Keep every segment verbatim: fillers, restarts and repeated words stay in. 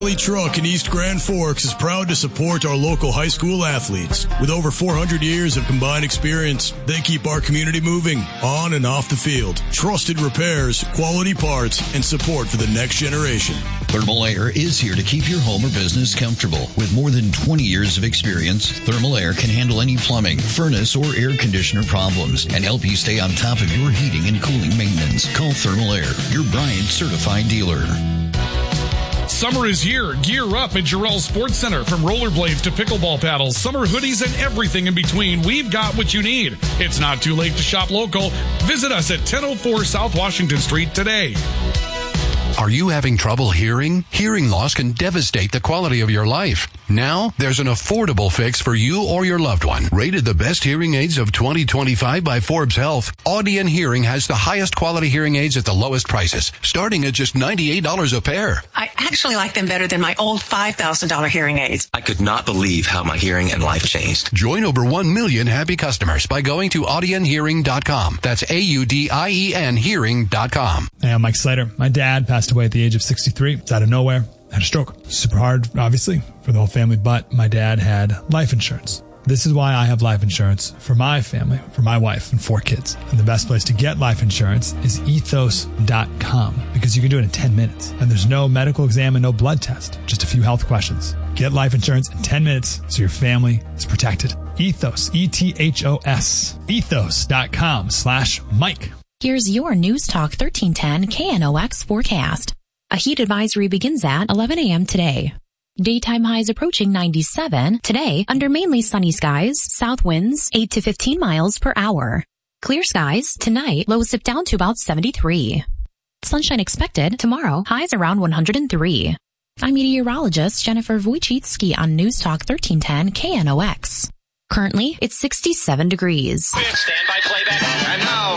Valley Truck in East Grand Forks is proud to support our local high school athletes. With over four hundred years of combined experience, they keep our community moving on and off the field. Trusted repairs, quality parts, and support for the next generation. Thermal Air is here to keep your home or business comfortable. With more than twenty years of experience, Thermal Air can handle any plumbing, furnace, or air conditioner problems and help you stay on top of your heating and cooling maintenance. Call Thermal Air, your Bryant certified dealer. Summer is here. Gear up at Jarrell Sports Center. From rollerblades to pickleball paddles, summer hoodies, and everything in between, we've got what you need. It's not too late to shop local. Visit us at ten oh four South Washington Street today. Are you having trouble hearing? Hearing loss can devastate the quality of your life. Now, there's an affordable fix for you or your loved one. Rated the best hearing aids of twenty twenty-five by Forbes Health, Audion Hearing has the highest quality hearing aids at the lowest prices, starting at just ninety-eight dollars a pair. I actually like them better than my old five thousand dollars hearing aids. I could not believe how my hearing and life changed. Join over one million happy customers by going to audion hearing dot com. That's A U D I E N hearing dot com. Hey, I'm Mike Slater. My dad passed away at the age of sixty-three. It's out of nowhere. Had a stroke. Super hard, obviously, for the whole family, but my dad had life insurance. This is why I have life insurance for my family, for my wife and four kids. And the best place to get life insurance is ethos dot com, because you can do it in ten minutes. And there's no medical exam and no blood test, just a few health questions. Get life insurance in ten minutes so your family is protected. Ethos, E T H O S, ethos dot com slash Mike. Here's your News Talk thirteen ten K N O X forecast. A heat advisory begins at eleven a.m. today. Daytime highs approaching ninety-seven. Today, under mainly sunny skies, south winds eight to fifteen miles per hour. Clear skies. Tonight, lows dip down to about seventy-three. Sunshine expected. Tomorrow, highs around one hundred three. I'm meteorologist Jennifer Wojcicki on News Talk thirteen ten K N O X. Currently, it's sixty-seven degrees. Stand by playback. And now,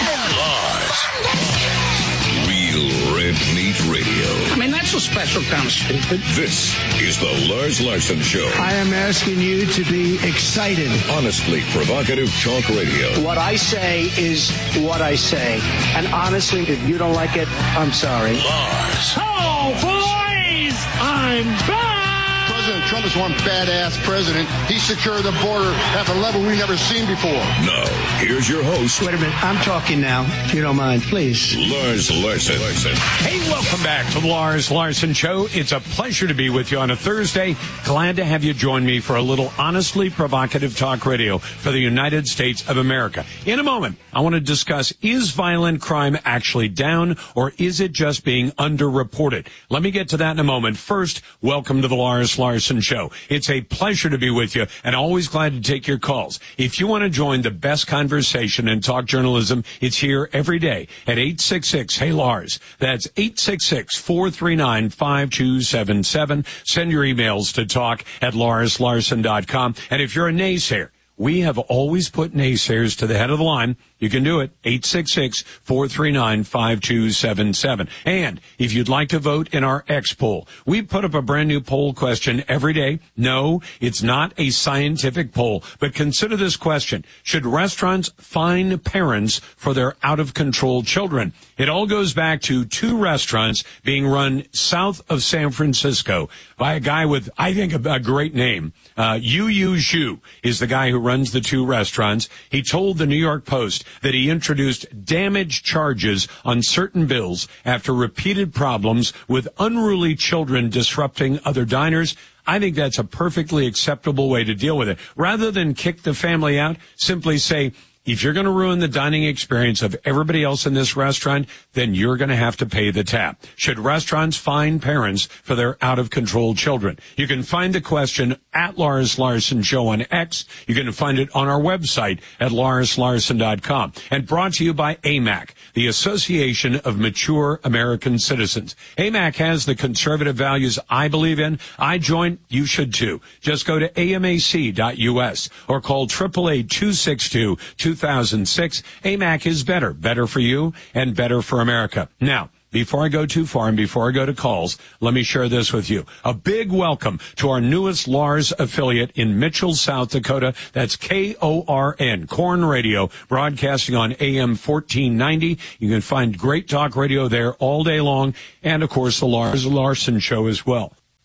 Real Red Meat Radio. I mean, that's a special kind of stupid. This is the Lars Larson Show. I am asking you to be excited. Honestly provocative talk radio. What I say is what I say. And honestly, if you don't like it, I'm sorry. Lars. Oh, boys! I'm back! President Trump is one badass president. He secured the border at a level we've never seen before. Now, here's your host. Wait a minute. I'm talking now, if you don't mind, please. Lars Larson. Hey, welcome back to the Lars Larson Show. It's a pleasure to be with you on a Thursday. Glad to have you join me for a little honestly provocative talk radio for the United States of America. In a moment, I want to discuss, is violent crime actually down, or is it just being underreported? Let me get to that in a moment. First, welcome to the Lars Larson Show. It's a pleasure to be with you, and always glad to take your calls. If you want to join the best conversation in talk journalism, it's here every day at eight six six, hey Lars. That's eight six six, four three nine, five two seven seven. Send your emails to talk at lars larson dot com. And if you're a naysayer, we have always put naysayers to the head of the line. You can do it, eight six six, four three nine, five two seven seven. And if you'd like to vote in our X poll, we put up a brand new poll question every day. No, it's not a scientific poll, but consider this question. Should restaurants fine parents for their out-of-control children? It all goes back to two restaurants being run south of San Francisco by a guy with, I think, a, a great name. Uh, Yu Yu Zhu is the guy who runs the two restaurants. He told the New York Post that he introduced damage charges on certain bills after repeated problems with unruly children disrupting other diners. I think that's a perfectly acceptable way to deal with it. Rather than kick the family out, simply say, if you're going to ruin the dining experience of everybody else in this restaurant, then you're going to have to pay the tab. Should restaurants fine parents for their out-of-control children? You can find the question at Lars Larson Show on X. You can find it on our website at lars larson dot com. And brought to you by A M A C, the Association of Mature American Citizens. A M A C has the conservative values I believe in. I join. You should too. Just go to A M A C dot U S or call eight eight eight, two six two, two thousand six. A M A C is better. Better for you and better for America. Now, before I go too far and before I go to calls, let me share this with you. A big welcome to our newest Lars affiliate in Mitchell, South Dakota. That's K O R N, Corn Radio, broadcasting on A M fourteen ninety. You can find great talk radio there all day long, and, of course, the Lars Larson Show as well.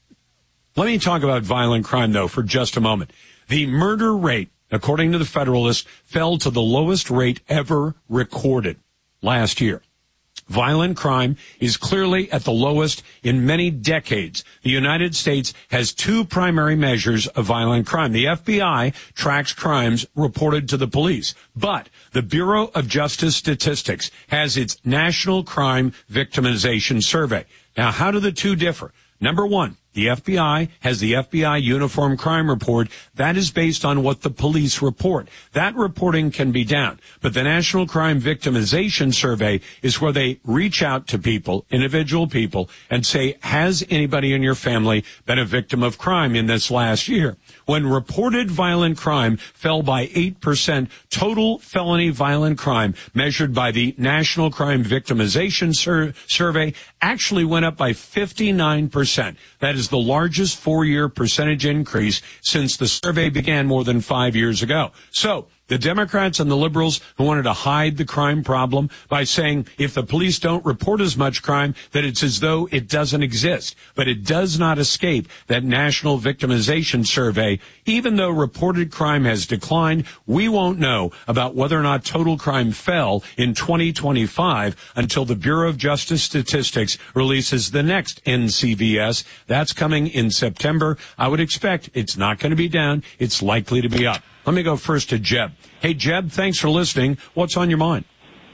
Let me talk about violent crime, though, for just a moment. The murder rate, according to the Federalist, fell to the lowest rate ever recorded last year. Violent crime is clearly at the lowest in many decades. The United States has two primary measures of violent crime. The F B I tracks crimes reported to the police, but the Bureau of Justice Statistics has its National Crime Victimization Survey. Now, how do the two differ? Number one, the F B I has the F B I Uniform Crime Report. That is based on what the police report. That reporting can be down. But the National Crime Victimization Survey is where they reach out to people, individual people, and say, has anybody in your family been a victim of crime in this last year? When reported violent crime fell by eight percent, total felony violent crime measured by the National Crime Victimization Sur- Survey actually went up by fifty-nine percent. That is the largest four-year percentage increase since the survey began more than five years ago. So the Democrats and the liberals who wanted to hide the crime problem by saying if the police don't report as much crime, that it's as though it doesn't exist. But it does not escape that National Victimization Survey. Even though reported crime has declined, we won't know about whether or not total crime fell in twenty twenty-five until the Bureau of Justice Statistics releases the next N C V S. That's coming in September. I would expect it's not going to be down. It's likely to be up. Let me go first to Jeb. Hey, Jeb, thanks for listening. What's on your mind?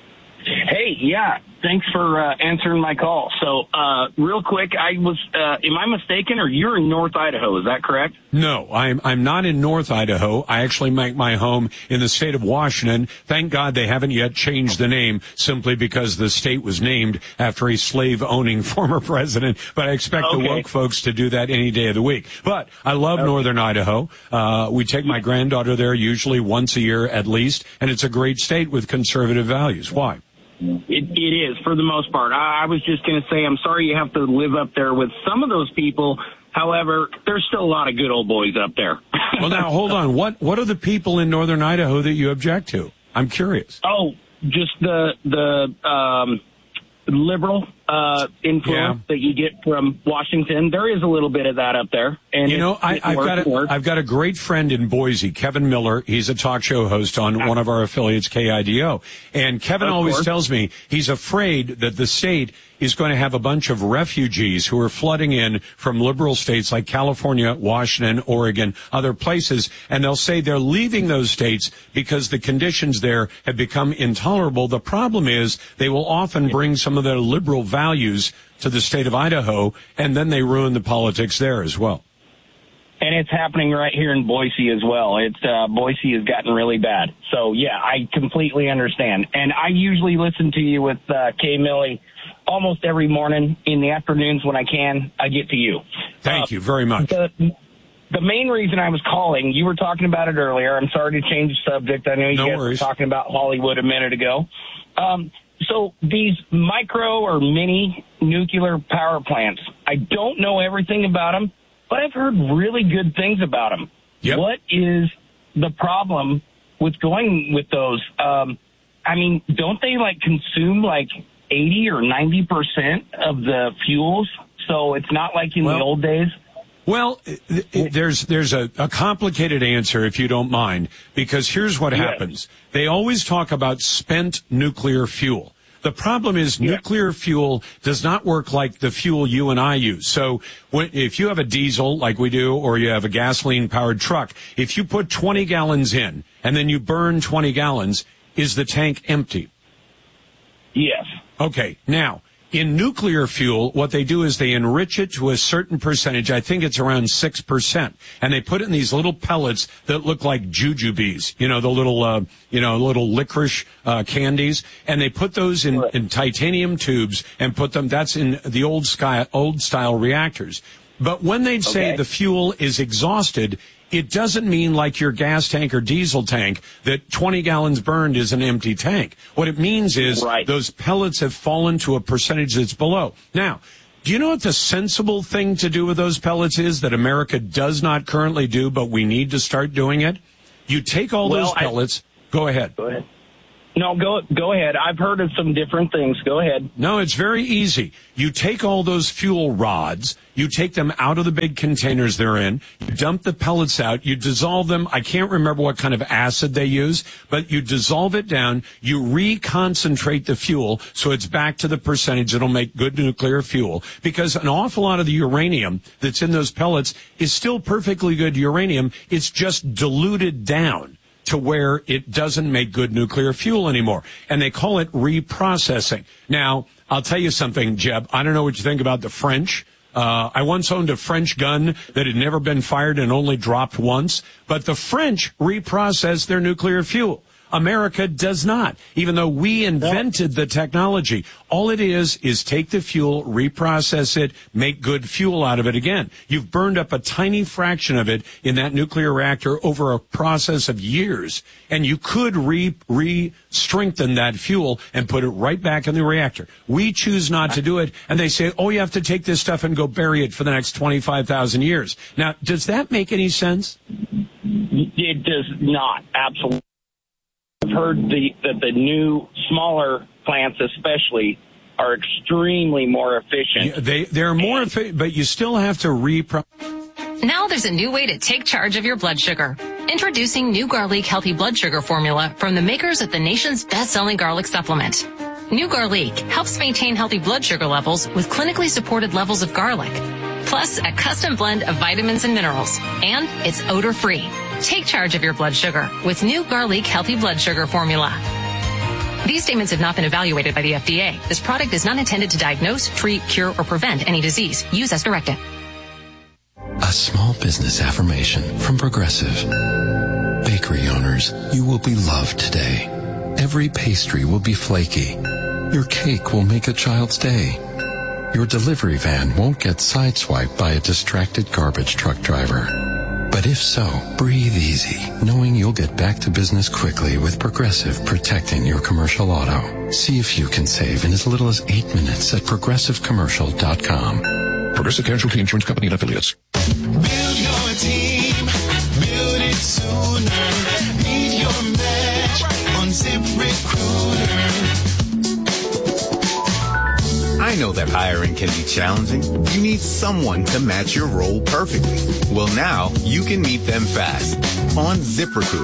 Hey, yeah, thanks for uh, answering my call. So, uh, real quick, I was, uh, am I mistaken, or you're in North Idaho, is that correct? No, I'm I'm not in North Idaho. I actually make my home in the state of Washington. Thank God they haven't yet changed the name simply because the state was named after a slave-owning former president. But I expect okay. the woke folks to do that any day of the week. But I love okay. Northern Idaho. Uh, we take my granddaughter there usually once a year at least, and it's a great state with conservative values. Why? It, it is, for the most part. I, I was just going to say, I'm sorry you have to live up there with some of those people. However, there's still a lot of good old boys up there. Well, now, hold on. What what are the people in Northern Idaho that you object to? I'm curious. Oh, just the the um, liberal uh, influence yeah. that you get from Washington. There is a little bit of that up there. And you know, I, I've got a, I've got a great friend in Boise, Kevin Miller. He's a talk show host on one of our affiliates, K I D O. And Kevin of always course. tells me he's afraid that the state is going to have a bunch of refugees who are flooding in from liberal states like California, Washington, Oregon, other places. And they'll say they're leaving those states because the conditions there have become intolerable. The problem is they will often bring some of their liberal values to the state of Idaho, and then they ruin the politics there as well. And it's happening right here in Boise as well. It's uh, Boise has gotten really bad. So, yeah, I completely understand. And I usually listen to you with uh, Kay Millie almost every morning. In the afternoons when I can, I get to you. Thank uh, you very much. The, the main reason I was calling, you were talking about it earlier. I'm sorry to change the subject. I know you no guys worries. were talking about Hollywood a minute ago. Um, so these micro or mini nuclear power plants, I don't know everything about them, but I've heard really good things about them. Yep. What is the problem with going with those? Um, I mean, don't they like consume like eighty or ninety percent of the fuels? So it's not like in well, the old days. Well, there's there's a, a complicated answer, if you don't mind, because here's what yes. happens. They always talk about spent nuclear fuel. The problem is yeah. nuclear fuel does not work like the fuel you and I use. So when, if you have a diesel like we do, or you have a gasoline-powered truck, if you put twenty gallons in and then you burn twenty gallons, is the tank empty? Yes. Okay, now, in nuclear fuel, what they do is they enrich it to a certain percentage. I think it's around six percent. And they put it in these little pellets that look like jujubes, you know, the little, uh, you know, little licorice uh, candies. And they put those in, in titanium tubes and put them, that's in the old, sky, old style reactors. But when they say okay. the fuel is exhausted, it doesn't mean like your gas tank or diesel tank that twenty gallons burned is an empty tank. What it means is right. those pellets have fallen to a percentage that's below. Now, do you know what the sensible thing to do with those pellets is that America does not currently do, but we need to start doing it? You take all well, those pellets. I, go ahead. Go ahead. No, go go ahead. I've heard of some different things. Go ahead. No, it's very easy. You take all those fuel rods, you take them out of the big containers they're in, you dump the pellets out, you dissolve them. I can't remember what kind of acid they use, but you dissolve it down, you reconcentrate the fuel so it's back to the percentage that'll make good nuclear fuel, because an awful lot of the uranium that's in those pellets is still perfectly good uranium. It's just diluted down to where it doesn't make good nuclear fuel anymore. And they call it reprocessing. Now, I'll tell you something, Jeb. I don't know what you think about the French. Uh, I once owned a French gun that had never been fired and only dropped once. But the French reprocess their nuclear fuel. America does not, even though we invented the technology. All it is is take the fuel, reprocess it, make good fuel out of it again. You've burned up a tiny fraction of it in that nuclear reactor over a process of years, and you could re, re-strengthen that fuel and put it right back in the reactor. We choose not to do it, and they say, oh, you have to take this stuff and go bury it for the next twenty-five thousand years. Now, does that make any sense? It does not, absolutely. I've heard the, that the new, smaller plants especially are extremely more efficient. Yeah, they, they're more efficient, but you still have to repro... Now there's a new way to take charge of your blood sugar. Introducing New Garlic Healthy Blood Sugar Formula from the makers of the nation's best-selling garlic supplement. New Garlic helps maintain healthy blood sugar levels with clinically supported levels of garlic, plus a custom blend of vitamins and minerals, and it's odor-free. Take charge of your blood sugar with New Garlic Healthy Blood Sugar Formula. These statements have not been evaluated by the F D A. This product is not intended to diagnose, treat, cure, or prevent any disease. Use as directed. A small business affirmation from Progressive. Bakery owners, you will be loved today. Every pastry will be flaky. Your cake will make a child's day. Your delivery van won't get sideswiped by a distracted garbage truck driver. But if so, breathe easy, knowing you'll get back to business quickly with Progressive protecting your commercial auto. See if you can save in as little as eight minutes at progressive commercial dot com. Progressive Casualty Insurance Company and Affiliates. Build your team, build it sooner. Need your match on ZipRecruiter. I know that hiring can be challenging. You need someone to match your role perfectly. Well, now you can meet them fast on ZipRecruiter.